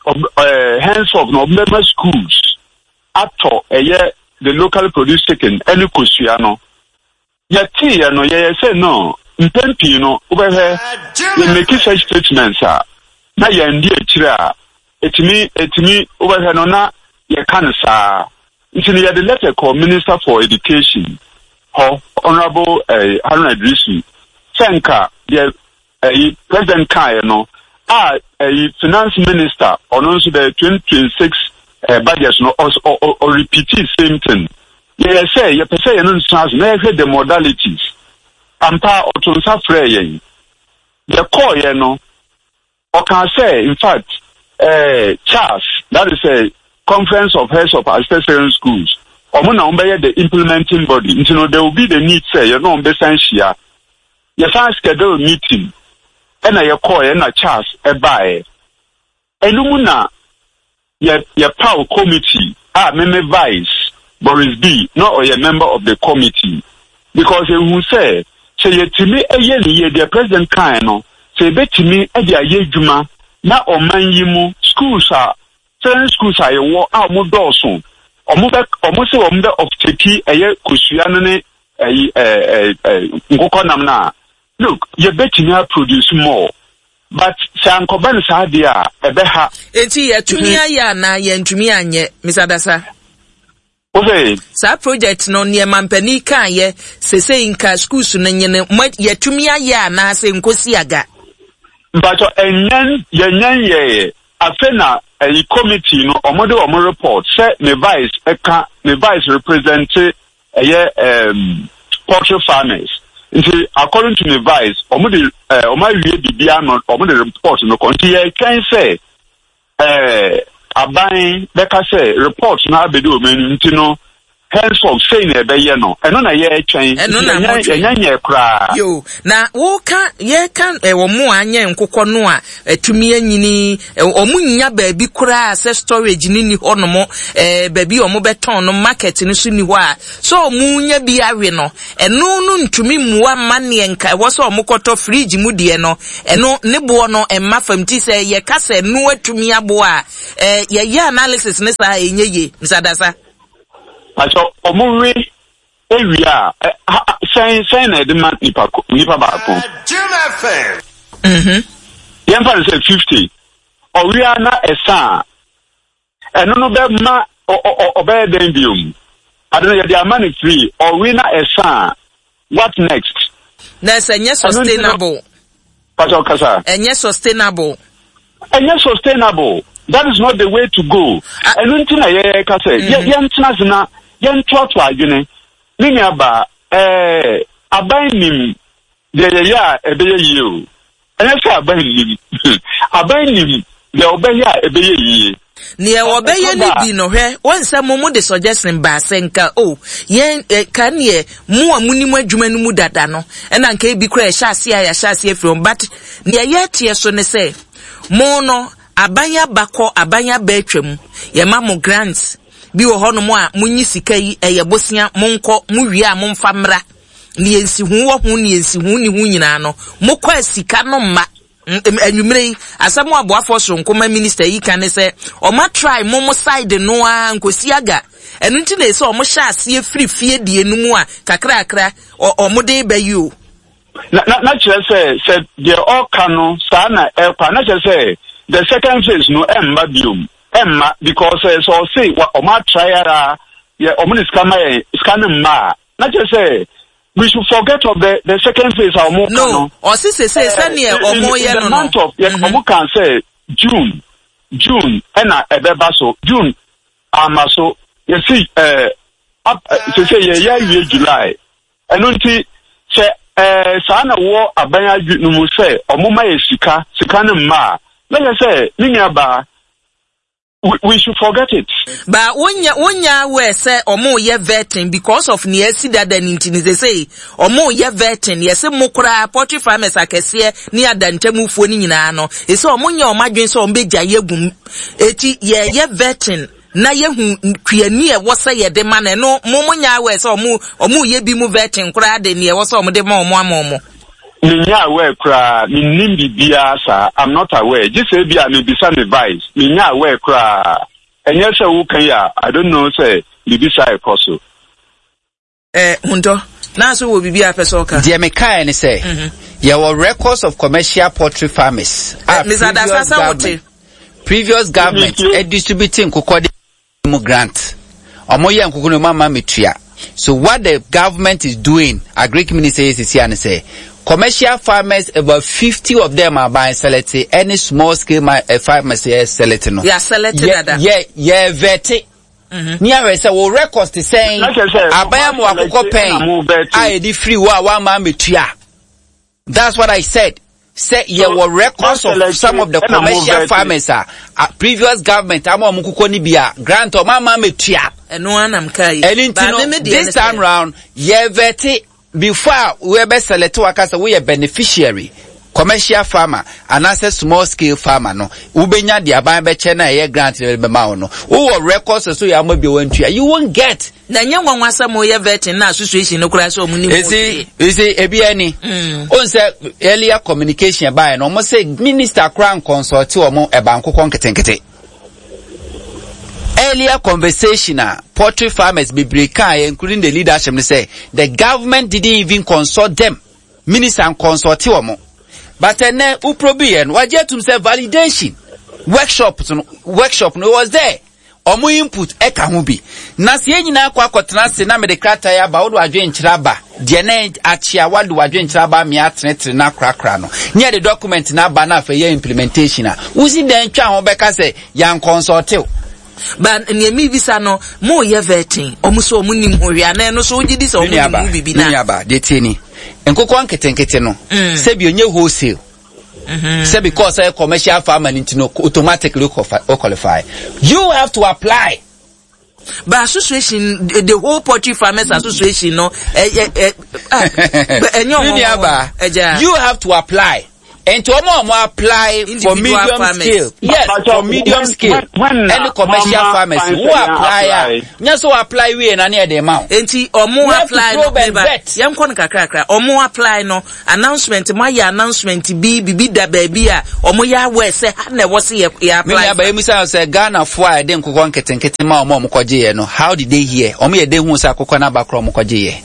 uh, hands of no member schools after a year the local produce chicken any kusiano ya tea no ya say no mpempi no over here they make such statements ah na ya ndi akira etimi etimi over here no na ya kan sa ntini ya the letter call Minister for Education ho Honorable uh, Haruna Idrisu Senka the uh, President Kai no ah uh, Finance Minister on also the twenty twenty-six uh, budget no or, or, or repeat same thing yeah say you say you know the modalities ampa otunsa frɛ yen the call you know or can say in fact uh, Charles that is a Conference of Heads of Assessment Schools. Omo na umbe the implementing body. You know there will be the need say you know umbe sanshia. You san schedule meeting. Ena ye call ena Charles e bae. Enumu na ye ye power committee. Ah meme vice Boris B. Not or ye member of the committee. Because who say say ye timi eye ni ye the president kan no. Say betimi e dia ye dwuma na oman yi mu schools are certain schools are war out more dorsum. Omo be omo se omo be of teki eye kosua no ne eh eh eh nkokɔ nam na look you bet me produce more but sankoba no sa de a ebe ha enti ya tumi aya na ya ntumi anye misadasa okay sa project no ne mampani kan ye sese inka schools no nyene ya tumi aya na se nkosi aga but enyan yenyan ye afena a committee no omodo omo report say me vice eka me vice represent a year um poultry farmers nti according to me vice omodo omo wie bibia no omodo report no konti ye kan say eh aban beka say report na abedi o menu nti no henceforth saying a be no eno na ye twen enya nya kra yo na wo ka ye kan e wo mu anya nkokọ no a atumi anyini omu nya baabi kra se storage ni ni hono eh baabi omu beton no market ni so ni ho a so omu nya bi awe no eno no ntumi muwa mane nka wo so omu koto fridge mu de no eno ne bo no emma famti se ye ka se no atumi abo a eh ye ye analysis ne sa enye ye msadasa aso omuwe area sign sign na demand nipa nipa ba ko mhm yen fa say fifty owia na esa eno no be ma obey den biom adno ye dia money free owi na esa what next na enye sustainable paso kasa enye sustainable enye sustainable that is not the way to go eno ntina ye ka say ye ntina zina yen trotro adwene nini aba eh aban nim de ye ya ebeye yi o enya se aban nim aban nim de obeye a ebeye yi ni e obeye ni di no hwe wonse mumu de suggestion ba senka o yen kan ye mu amunim adwuma no mu dada no ena nka ebi kura ehya ase ya hya ase from but ni ye tie so ne se mo no abanya bako abanya ba atwam ye ma mo grants bi wo hono mo a munyi sika yi eye bosia monko mu wi a momfa mra ni ensi hu wo hu ni ensi hu ni hu nyina no mokwa sika no ma anwumre asamo aboafo so nkoma minister yi kan se o ma try momo side no a nkosi aga enu nti na se o mo hya ase free fie die nu mu a kakra akra o mo de ba yi o na na chere se se de all kanu sa na e kwa na chere se the second phase no emma biom emma because uh, so say what o ma try ara yeah o mun scammer scanning ma na just say we should forget of the the second phase our mo no o si say say say near o mo ye no no yeah o mo can say June June na ebeba so June amaso you see uh up to say yeah yeah July enunti say eh sa na wo abanya no mu say o mo ma esika sika ne ma let us say ni aba We, we should forget it. But wonya wonya we say omo ye vetting because of ni esi dada nintini they say omo ye vetting yes mukura poultry farmers akese ni adantemufuo ni nyina no e say omo nya omadwen so ombeja yegum eti ye ye vetting na ye hu kuani e wo say ye de ma na no momonya we say omo omo ye bi mu vetting kura de ni e wo say omo de ma omo amomo Minya aware kra mi nimbi bia sa I'm not aware just say bia me bisa advice minya aware kra enye se wo kan ya I don't know say me bisa e koso eh hundo na so wo bibia pese oka de me kai ni say there were records of commercial poultry farmers uh, Mister Dasasa wote previous government e distributing kokode mu grant omoye nkoko no mama metua so what the government is doing agric minister is here and say commercial farmers, about fifty of them are buying selected. Any small scale uh, farmers are selected. No. Yeah, selected. Yeah, yeah, yeah, vetted. Near say, well, records the saying, I buy more akoko pen. I di free wa one man betia. That's what I said. Say, yeah, well, records of some of the commercial farmers are uh, previous government. I'm on mukuko ni bia grant or mama betia. And one am kai. And this time round, yeah, vetted. Before we be select workers, we a beneficiary, commercial farmer, and as a small scale farmer. No, ubenya di aban be chena ye grant be ma no. Who records so you am be went to you won't get. Na nya wan wasa mo ye vetting na association no kura so mu ni mo. Isi isi ebi ani. On say earlier communication by no mo say minister crown consult o mo e ban kokon ketenkete. Earlier conversation, uh, poultry farmers be breaking, including the leadership, they say the government didn't even consult them. Minister and consult them. But then, uh, uprobian, what yet to say validation workshop, workshop no was there. Omu input eka hubi. Nasi yenyi na kwa kwa transi na medekata ya ba udu wajwe nchiraba. Diene achia wadu wajwe nchiraba miatnetre na kra kra no. Nye the document na ba na fe ye implementation na. Uzi denchwa hobeka se yang consultil. But nyemi visa no mo ye vetting omuso omunim horia na no so gidi so omunim bibi na nyaba de tieni enkoko anketenkete no se bi onye wholesale mhm se because a commercial farmer ntino automatically qualify you have to apply But association, the whole poultry farmers association, no, eh, eh, eh, you have to apply. And to more apply for medium farmers. scale. Yes, but, for but, medium when, scale. When, when, and commercial farmers who apply. Yes, who apply we and any of the amount. And or more apply no yam kon kakra or more apply no announcement my announcement be be da baby or more ya we say na was here apply. Me ba say say Ghana for I dem kokon ketenkete ma omo mo kwaje no. How did they hear? Omo ye dey hu say akokon na bakro mo kwaje ye.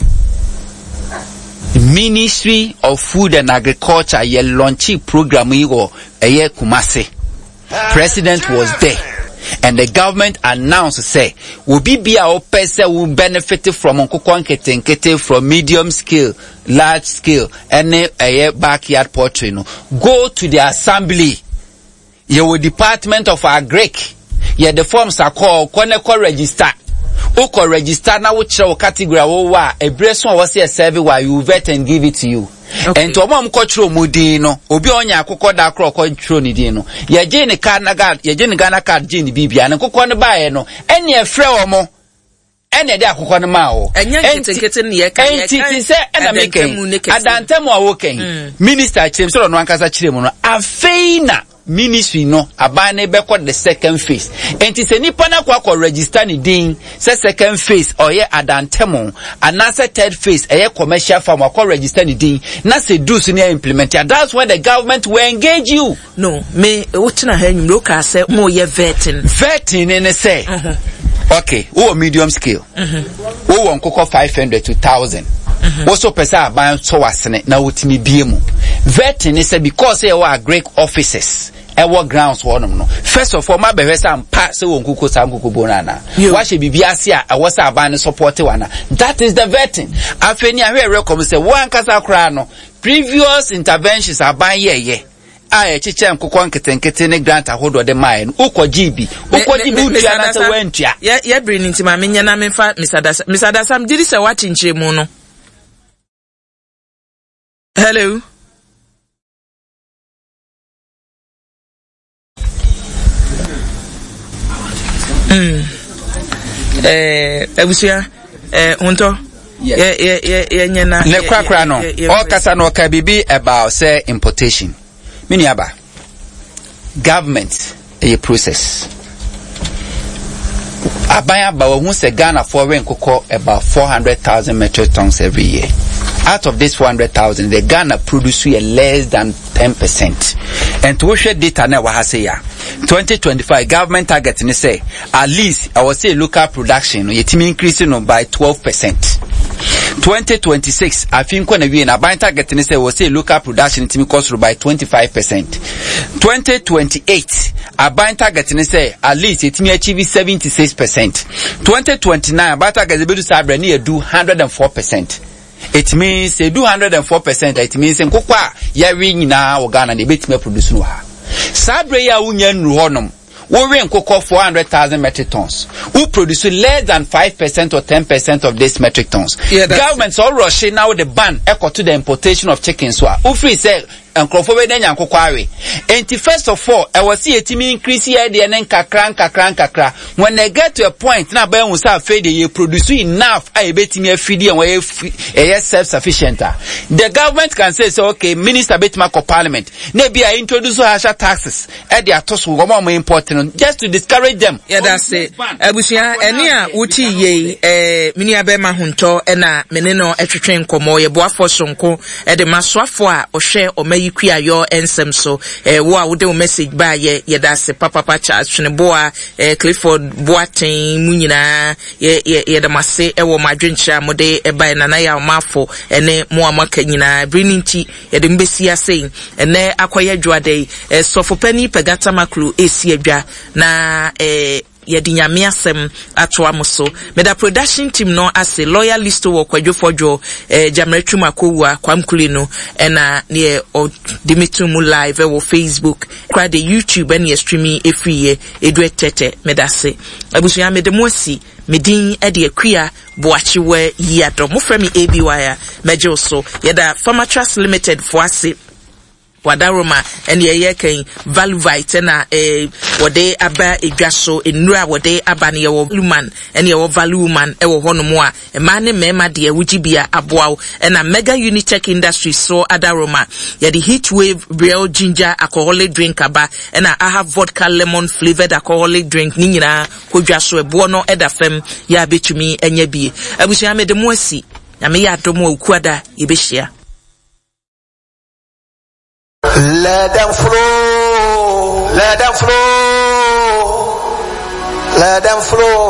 Ministry of Food and Agriculture ye launchy program igo eye Kumasi. President was there and the government announced say will be be our person will benefit from nkokon ketenkete from medium scale, large scale and eye backyard poultry no. Go to the assembly. Your Department of Agric. Ye the forms are called Koneko register. Oko register na wo kire wo category wo wa ebreso wo se serve wa you vet and give it to you. Okay. And to mom ko kire omudin no obi onya akokɔ da kro ko kire ni din no ye je ni card na card ye je ni Ghana card je ni bibia na kokɔ no baaye no ene efrɛ wo mo ene de akokɔ no ma wo enketekete ne ye ka ye ka enti se ena meken adantem a wo ken minister kire so no ankasa kire mu no afeina ministry no abane be call the second phase enti se nipa na kwa register ni din se second phase oye adantemo anase third phase eye commercial farm kwa register ni din na se do so near implement. That's when the government will engage you. No me wotina ha nyum loka se mo ye vetting vetting ne say uh-huh. Okay wo medium scale mhm wo won kokɔ five hundred to one thousand wo so pesa aban so wasene na wotimi biemu vetting is because e wa great offices e wa grounds wonom no. First of all ma behwe sam pa se won kuko sam kuko bonana wa hye bibia ase a wo sa aban support wana. That is the vetting. Afeni ahwe rekom se wo ankasa kra no previous interventions aban ye ye aye chiche nkokɔ nketenkete ne grant ahodo de mine ukɔ G B ukɔ G B utua na se wentua ye ye bring ntima menya na mefa misadasa misadasa mdiri se wa chinchire mu no. Hello. Hmm. Eh, abusia eh unto ye ye ye ye nyana ne kwakra no o kasa no ka bibi about say importation. Mini aba government a process abaya ba wo say Ghana for when kokɔ about four hundred thousand metric tons every year. Out of this four hundred thousand, the Ghana produce less than ten percent. And to share data na wa say ya twenty twenty-five government target ni say at least I will say local production yetimi increasing by twelve percent. twenty twenty-six I think when we na ban target ni say we say local production yetimi cost by twenty-five percent. twenty twenty-eight a ban target ni say at least yetimi achieve seventy-six percent. twenty twenty-nine ban target be do sabre ni do one hundred four percent. It means they do one hundred four percent. It means in Kokwa, Yari Nina or Ghana, they bet me produce no. Sabre ya unyen ruhonom. We in Koko four hundred thousand metric tons. Who produce less than five percent or ten percent of this metric tons. Yeah, governments all rushing now the ban echo to the importation of chicken. So, Ufi said, and Crawford and Kokwari. And first of all, I was see a team increase here, the and kakran, kakran, kakra. When they get to a point, now Ben was afraid you produce enough, I bet me a feed and way self sufficient. The government can say, so, okay, Minister Betmako Parliament, maybe I introduce Hasha taxes at their toss will more important just to discourage them. Yeah, that's it. Abusia, Enia, Uti ye, eh, Minia Bema Hunto, and a Menino Etrin Komo, ye Boafo Sonko, at the Maswafwa, or share or may you queer your ensem so, eh, wa would do message by ye, ye, that's a papa pacha, Chineboa, eh, Clifford Boating, Munina, ye, ye, ye, the Masse, ewo my drincha, Mode, e by Nanaya Mafo, and ne Moama Kenina, bringing tea, ye, the Mbessia saying, and ne acquire Joade, eh, so for penny Pegata Macru, a siebra. Na eh yedi nyame asem atoa moso me da production team no ase lawyer list wo kwadwofojo eh Jamretwu Makowa kwamkuli no na ne dimitu mu live wo Facebook kwa the YouTube and streaming efriye edu etete me da se abusuya me de mosi medin e de akua boachi we yiado mo frami A B Y meje so yeda Farmer Trust Limited for ase wadaroma ene ye kan valvite na eh wode aba edwaso enura wode aba ne ye wo luman ene ye wo valuman e wo hono mo a e ma ne mema de wugibia aboaw ena Mega Unitech Industries so adaroma ye the heat wave real ginger alcoholic drink aba ena I have vodka lemon flavored alcoholic drink ni nyina kodwaso e bo no eda fam ya betumi enya bi abusia me de mo asi na me ya domo okuada ye behia. Let them flow, let them flow, let them flow.